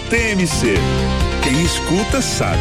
TMC. Quem escuta sabe.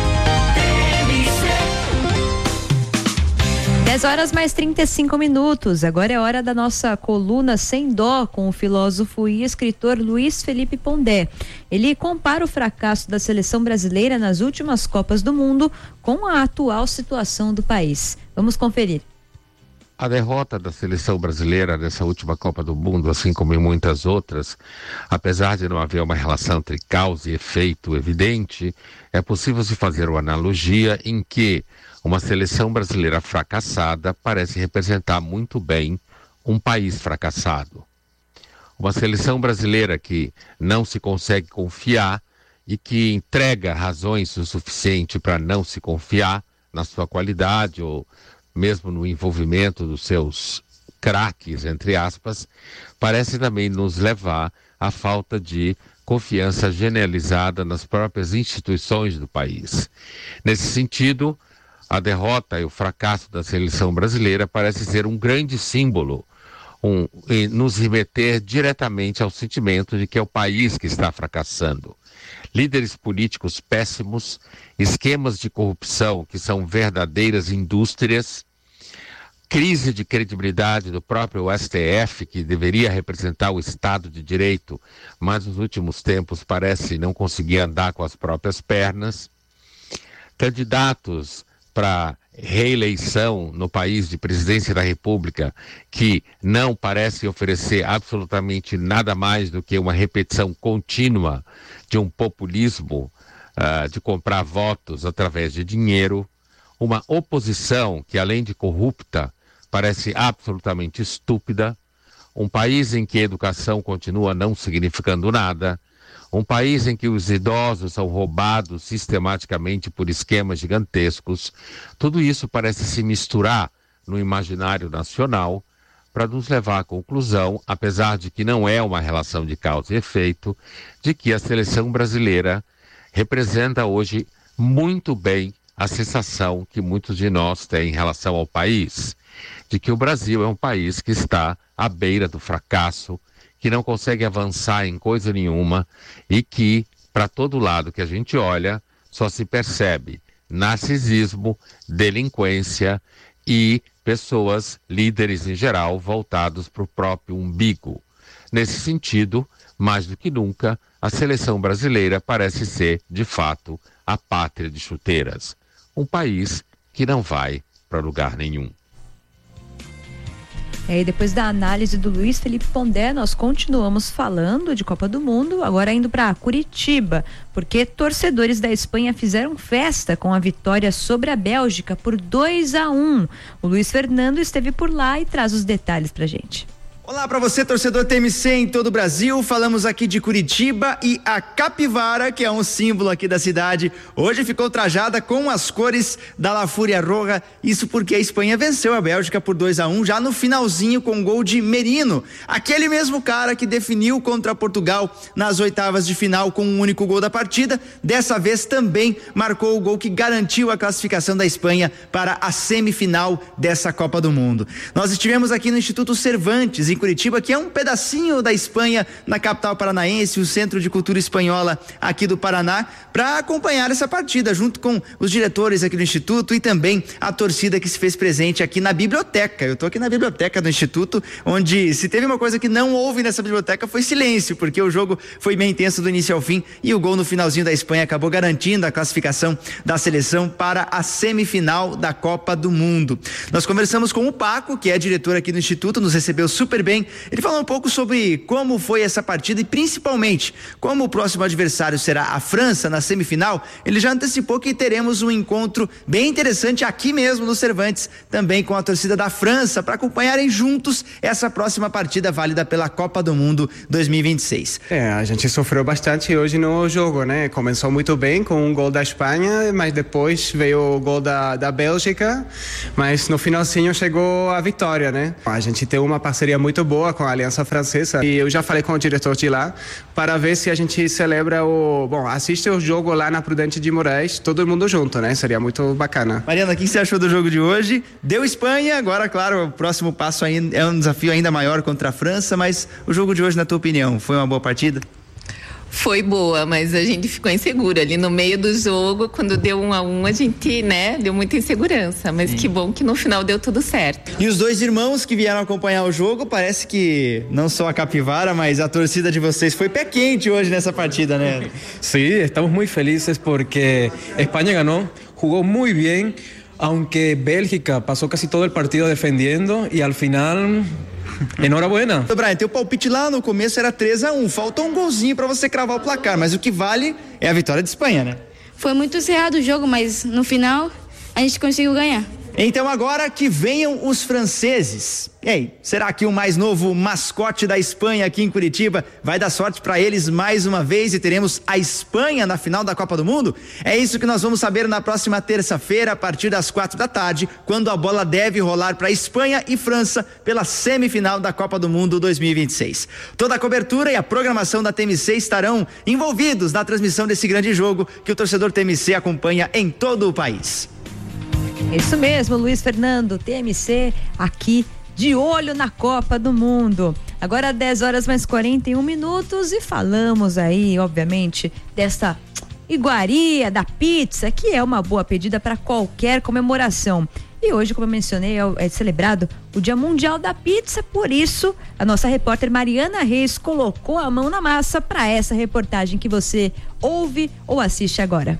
10h mais 35. Agora é hora da nossa coluna Sem Dó com o filósofo e escritor Luiz Felipe Pondé. Ele compara o fracasso da seleção brasileira nas últimas Copas do Mundo com a atual situação do país. Vamos conferir. A derrota da seleção brasileira nessa última Copa do Mundo, assim como em muitas outras, apesar de não haver uma relação entre causa e efeito evidente, é possível se fazer uma analogia em que uma seleção brasileira fracassada parece representar muito bem um país fracassado. Uma seleção brasileira que não se consegue confiar e que entrega razões o suficiente para não se confiar na sua qualidade ou mesmo no envolvimento dos seus craques, entre aspas, parece também nos levar à falta de confiança generalizada nas próprias instituições do país. Nesse sentido, a derrota e o fracasso da seleção brasileira parece ser um grande símbolo, e nos remeter diretamente ao sentimento de que é o país que está fracassando. Líderes políticos péssimos, esquemas de corrupção que são verdadeiras indústrias, crise de credibilidade do próprio STF, que deveria representar o Estado de Direito, mas nos últimos tempos parece não conseguir andar com as próprias pernas, candidatos para reeleição no país de presidência da República que não parecem oferecer absolutamente nada mais do que uma repetição contínua de um populismo de comprar votos através de dinheiro, uma oposição que, além de corrupta, parece absolutamente estúpida, um país em que a educação continua não significando nada, um país em que os idosos são roubados sistematicamente por esquemas gigantescos. Tudo isso parece se misturar no imaginário nacional para nos levar à conclusão, apesar de que não é uma relação de causa e efeito, de que a seleção brasileira representa hoje muito bem a sensação que muitos de nós têm em relação ao país, de que o Brasil é um país que está à beira do fracasso, que não consegue avançar em coisa nenhuma e que, para todo lado que a gente olha, só se percebe narcisismo, delinquência e pessoas, líderes em geral, voltados para o próprio umbigo. Nesse sentido, mais do que nunca, a seleção brasileira parece ser, de fato, a pátria de chuteiras. Um país que não vai para lugar nenhum. E depois da análise do Luiz Felipe Pondé, nós continuamos falando de Copa do Mundo, agora indo para Curitiba, porque torcedores da Espanha fizeram festa com a vitória sobre a Bélgica por 2-1. O Luiz Fernando esteve por lá e traz os detalhes pra gente. Olá para você, torcedor TMC em todo o Brasil. Falamos aqui de Curitiba e a capivara, que é um símbolo aqui da cidade, hoje ficou trajada com as cores da La Fúria Roja. Isso porque a Espanha venceu a Bélgica por 2-1 já no finalzinho com gol de Merino, aquele mesmo cara que definiu contra Portugal nas oitavas de final com um único gol da partida. Dessa vez também marcou o gol que garantiu a classificação da Espanha para a semifinal dessa Copa do Mundo. Nós estivemos aqui no Instituto Cervantes em Curitiba, que é um pedacinho da Espanha, na capital paranaense, o Centro de Cultura Espanhola aqui do Paraná, para acompanhar essa partida junto com os diretores aqui do Instituto e também a torcida que se fez presente aqui na biblioteca. Eu estou aqui na biblioteca do Instituto, onde se teve uma coisa que não houve nessa biblioteca foi silêncio, porque o jogo foi bem intenso do início ao fim e o gol no finalzinho da Espanha acabou garantindo a classificação da seleção para a semifinal da Copa do Mundo. Nós conversamos com o Paco, que é diretor aqui do Instituto, nos recebeu super bem. Ele falou um pouco sobre como foi essa partida e principalmente como o próximo adversário será a França na semifinal. Ele já antecipou que teremos um encontro bem interessante aqui mesmo no Cervantes, também com a torcida da França, para acompanharem juntos essa próxima partida válida pela Copa do Mundo 2026. A gente sofreu bastante hoje no jogo, né? Começou muito bem com um gol da Espanha, mas depois veio o gol da Bélgica, mas no finalzinho chegou a vitória, né? A gente tem uma parceria muito boa com a Aliança Francesa e eu já falei com o diretor de lá para ver se a gente celebra assiste o jogo lá na Prudente de Moraes, todo mundo junto, né? Seria muito bacana. Mariana, o que você achou do jogo de hoje? Deu Espanha, agora, claro, o próximo passo é um desafio ainda maior contra a França, mas o jogo de hoje, na tua opinião, foi uma boa partida? Foi boa, mas a gente ficou insegura ali no meio do jogo, quando deu 1-1, a gente, deu muita insegurança, mas que bom que no final deu tudo certo. E os dois irmãos que vieram acompanhar o jogo, parece que não só a Capivara, mas a torcida de vocês foi pé quente hoje nessa partida, né? Sí, estamos muy felices porque España ganó, jugó muy bien, aunque Bélgica pasó casi todo el partido defendiendo y al final... Enhorabuena. Brian, teu palpite lá no começo era 3-1, faltou um golzinho pra você cravar o placar, mas o que vale é a vitória de Espanha, né? Foi muito cerrado o jogo, mas no final a gente conseguiu ganhar. Então agora que venham os franceses. E aí, será que o mais novo mascote da Espanha aqui em Curitiba vai dar sorte para eles mais uma vez e teremos a Espanha na final da Copa do Mundo? É isso que nós vamos saber na próxima terça-feira, a partir das 4h, quando a bola deve rolar para Espanha e França pela semifinal da Copa do Mundo 2026. Toda a cobertura e a programação da TMC estarão envolvidos na transmissão desse grande jogo que o torcedor TMC acompanha em todo o país. Isso mesmo, Luiz Fernando, TMC aqui de olho na Copa do Mundo. Agora 10h mais 41 e falamos aí, obviamente, dessa iguaria da pizza, que é uma boa pedida para qualquer comemoração. E hoje, como eu mencionei, é celebrado o Dia Mundial da Pizza, por isso a nossa repórter Mariana Reis colocou a mão na massa para essa reportagem que você ouve ou assiste agora.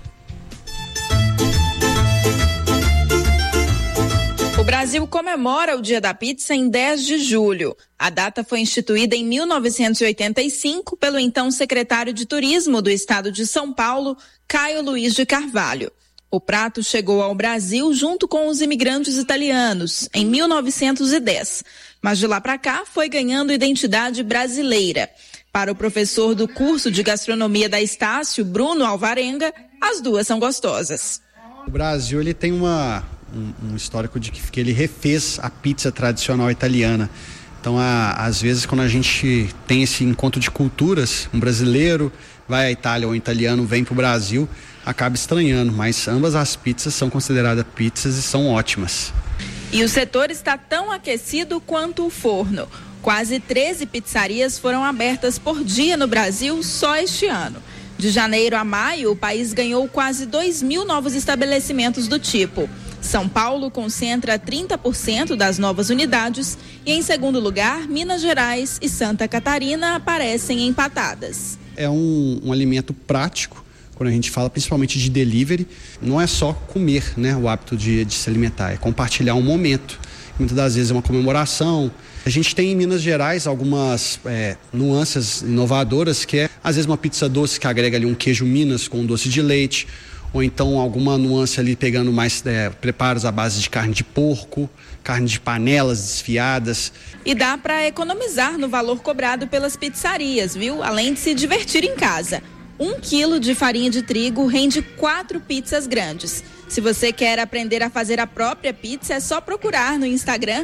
O Brasil comemora o Dia da Pizza em 10 de julho. A data foi instituída em 1985 pelo então secretário de Turismo do estado de São Paulo, Caio Luiz de Carvalho. O prato chegou ao Brasil junto com os imigrantes italianos, em 1910. Mas de lá para cá foi ganhando identidade brasileira. Para o professor do curso de gastronomia da Estácio, Bruno Alvarenga, as duas são gostosas. O Brasil ele tem um histórico de que ele refez a pizza tradicional italiana. Então, às vezes, quando a gente tem esse encontro de culturas, um brasileiro vai à Itália ou um italiano vem para o Brasil, acaba estranhando, mas ambas as pizzas são consideradas pizzas e são ótimas. E o setor está tão aquecido quanto o forno. Quase 13 pizzarias foram abertas por dia no Brasil só este ano. De janeiro a maio, o país ganhou quase 2.000 novos estabelecimentos do tipo. São Paulo concentra 30% das novas unidades e, em segundo lugar, Minas Gerais e Santa Catarina aparecem empatadas. É um alimento prático, quando a gente fala principalmente de delivery, não é só comer, né, o hábito de se alimentar, é compartilhar um momento. Muitas das vezes é uma comemoração. A gente tem em Minas Gerais algumas nuances inovadoras, que é às vezes uma pizza doce que agrega ali um queijo Minas com um doce de leite, ou então alguma nuance ali pegando mais preparos à base de carne de porco, carne de panelas desfiadas. E dá para economizar no valor cobrado pelas pizzarias, viu? Além de se divertir em casa. 1 quilo de farinha de trigo rende 4 pizzas grandes. Se você quer aprender a fazer a própria pizza, é só procurar no Instagram,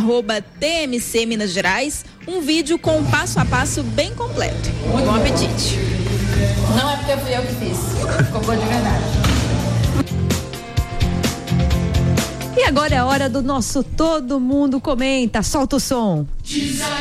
@TMC Minas Gerais, um vídeo com um passo a passo bem completo. Bom apetite! Não é porque fui eu que fiz, ficou bom de verdade. E agora é a hora do nosso Todo Mundo Comenta. Solta o som.